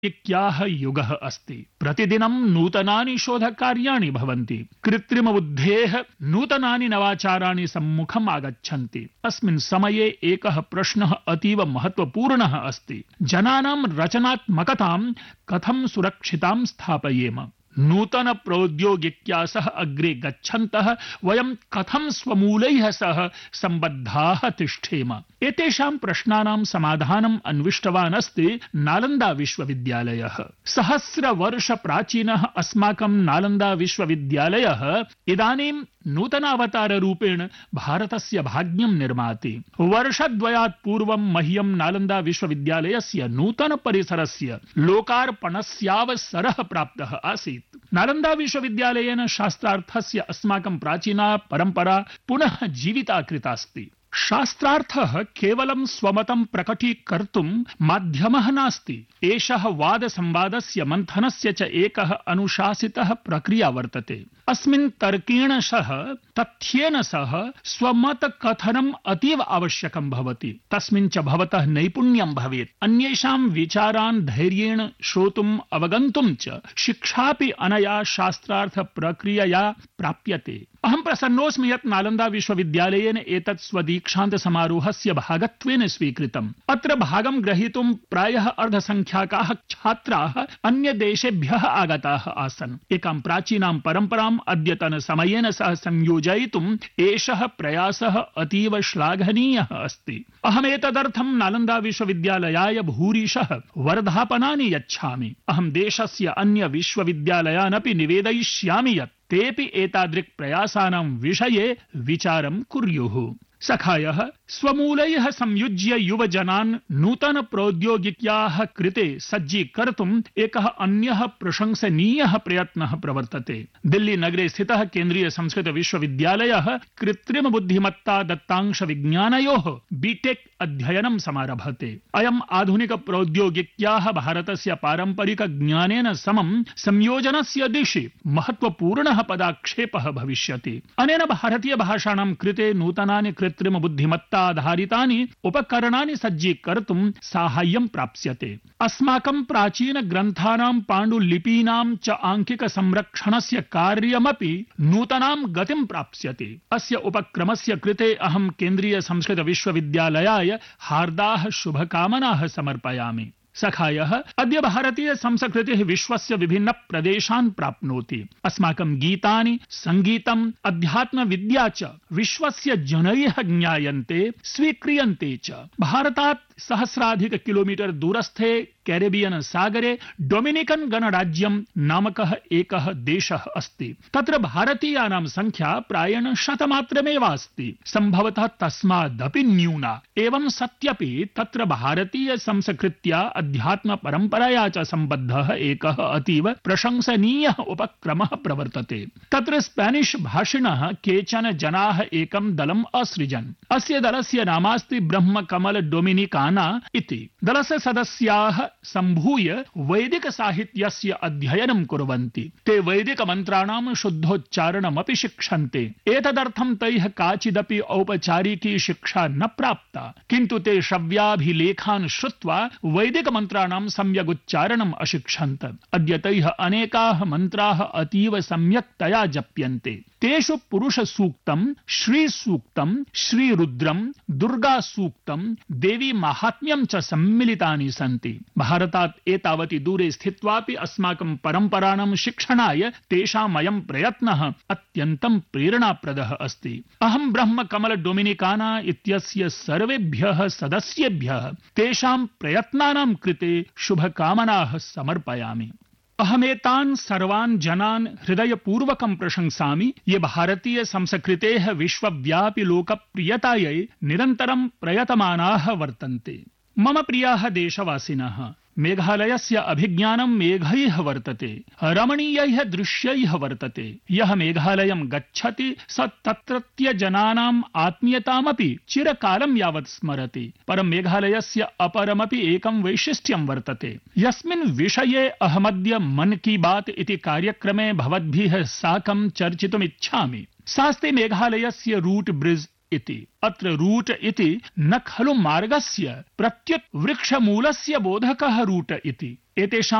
इत्याह युगः अस्ति। प्रतिदिनं नूतनानि शोधकार्याणि भवन्ति। कृत्रिमबुद्धेः नूतनानि नवाचाराणि सम्मुखम् आगच्छन्ति। अस्मिन् समये एकः प्रश्नः अतीव महत्वपूर्णः अस्ति। जनानां रचनात्मकतां कथं सुरक्षितां स्थापयेम? नूतन प्रौद्योगिक्या सह अग्रे गच्छन्तः वयं कथं स्वमूलैः सह सम्बद्धाः तिष्ठेम? एतेषां प्रश्नानां समाधानम् अन्विष्टवान् अस्ति नालन्दा विश्वविद्यालयः। सहस्रवर्ष प्राचीनः अस्माकं नालन्दा विश्वविद्यालयः इदानीं नूतनावताररूपेण भारतस्य भाग्यं निर्माति। वर्षद्वयात् पूर्वं मह्यं नालन्दा विश्वविद्यालयस्य नूतन परिसरस्य लोकार्पणस्यावसरः प्राप्तः आसीत्। नालन्दा विश्वविद्यालयेन शास्त्रार्थस्य अस्माकं प्राचीना परम्परा पुनः जीविता कृतास्ति। शास्त्रार्थः केवलं स्वमतं प्रकटीकर्तुं माध्यमः नास्ति। एषः वादसंवादस्य मन्थनस्य च एकः अनुशासितः प्रक्रिया वर्तते। अस्मिन् तर्केण सह तथ्येन सह स्वमतकथनम् अतीव आवश्यकं भवति। तस्मिन् च भवतः नैपुण्यं भवेत्। अन्येषां विचारान् धैर्येण श्रोतुम् अवगन्तुं च शिक्षापि अनया शास्त्रार्थ प्रक्रियया प्राप्यते। अहं प्रसन्नोऽस्मि यत् नालन्दा विश्वविद्यालयेन एतत् स्वदीक्षान्त समारोहस्य भागत्वेन स्वीकृतम्। अत्र भागं ग्रहीतुं प्रायः अर्धसंख्याकाः छात्राः अन्यदेशेभ्यः आगताः आसन्। एकां प्राचीनां परम्पराम् अद्यतन समयेन सह संयोजयितुम् एषः प्रयासः अतीव श्लाघनीयः अस्ति। अहमेतदर्थं नालन्दा विश्वविद्यालयाय भूरिशः वर्धापनानि यच्छामि। अहं देशस्य अन्य विश्वविद्यालयानपि निवेदयिष्यामि यत् तेऽपि एतादृक् प्रयासानां विषये विचारं कुर्युः। सखायः स्वमूलैः संयुज्य युवजनान् नूतन प्रौद्योगिक्याः कृते सज्जीकर्तुम् एकः अन्यः प्रशंसनीयः प्रयत्नः प्रवर्तते। दिल्ली नगरे स्थितः केन्द्रीय संस्कृत विश्वविद्यालयः कृत्रिम बुद्धिमत्ता दत्तांश विज्ञानयोः बीटेक् अध्ययनं समारभते। अयम् आधुनिक प्रौद्योगिक्याः भारतस्य पारम्परिक ज्ञानेन समं संयोजनस्य दिशि महत्वपूर्णः पदाक्षेपः भविष्यति। अनेन भारतीय भाषाणां कृते नूतनानि कृत्रिम बुद्धिमत्ताधारितानि उपकरणानि सज्जीकर्तुं साहाय्यं प्राप्स्यते। अस्माकं प्राचीन ग्रन्थानां पाण्डुलिपीनां च आङ्किक संरक्षणस्य कार्यमपि नूतनां गतिं प्राप्स्यते। अस्य उपक्रमस्य कृते अहं केन्द्रीय संस्कृत विश्वविद्यालयाय हार्दाः शुभकामनाः समर्पयामि। सखायः अद्य भारतीय संस्कृतिः विश्वस्य विभिन्न प्रदेशान् प्राप्नोति। अस्माकं गीतानि, संगीतम्, अध्यात्मविद्या च विश्वस्य जनैः ज्ञायन्ते, स्वीक्रियन्ते च। भारतात् सहस्राधिक किलोमीटर दूरस्थे कैरेबियन सागरे डोमिनिकन गणराज्यं नामकः एकः देशः अस्ति। तत्र भारतीयानां संख्या प्रायेण शतमात्रमेव अस्ति। सम्भवतः तस्मादपि न्यूना। एवं सत्यपि तत्र भारतीय संस्कृत्या अध्यात्म परम्परया च सम्बद्धः एकः अतीव प्रशंसनीयः उपक्रमः प्रवर्तते। तत्र स्पेनिश भाषिणः केचन जनाः एकं दलम् असृजन्। अस्य दलस्य नामास्ति ब्रह्म कमल डोमिनिकाना इति। दलस्य सदस्याः सम्भूय वैदिक साहित्यस्य अध्ययनं कुर्वन्ति। ते वैदिक मन्त्राणां शुद्धोच्चारणमपि शिक्षन्ते। एतदर्थं तैः काचिदपि औपचारिकी शिक्षा न प्राप्ता, किन्तु ते श्रव्याभिलेखान् श्रुत्वा वैदिक मन्त्राणां सम्यगुच्चारणम् अशिक्षन्त। अद्य तैः अनेकाः मन्त्राः अतीव सम्यक्तया जप्यन्ते। तेषु पुरुषसूक्तं, श्रीसूक्तं, श्रीरुद्रं, दुर्गासूक्तं, देवी माहात्म्यं च सम्मिलितानि सन्ति। भारतात् एतावति दूरे स्थित्वापि अस्माकं परम्पराणां शिक्षणाय तेषामयं प्रयत्नः अत्यन्तं प्रेरणाप्रदः अस्ति। अहं ब्रह्म कमल डोमिनिकाना इत्यस्य सर्वेभ्यः सदस्येभ्यः तेषां प्रयत्नानां कृते शुभकामनाः समर्पयामि। अहमेतान् सर्वान् जनान् हृदयपूर्वकं प्रशंसामि, ये भारतीय संस्कृतेः विश्वव्यापि लोकप्रियतायै निरन्तरं प्रयतमानाः वर्तन्ते। मम प्रियाः देशवासिनः, मेघालयस्य अभिज्ञानं मेघैः वर्तते, रमणीयैः दृश्यैः वर्तते। यः मेघालयं गच्छति स तत्रत्य जनानाम् आत्मीयतामपि चिरकालं यावत् स्मरति। परं मेघालयस्य अपरमपि एकं वैशिष्ट्यं वर्तते, यस्मिन् विषये अहमद्य मन की बात इति कार्यक्रमे भवद्भिः साकं चर्चितुमिच्छामि। सास्ति मेघालयस्य रूट् ब्रिड्ज् इति। अत्र रूट इति न खलु मार्गस्य प्रत्युत वृक्षमूलस्य बोधकः रूट इति। एतेषां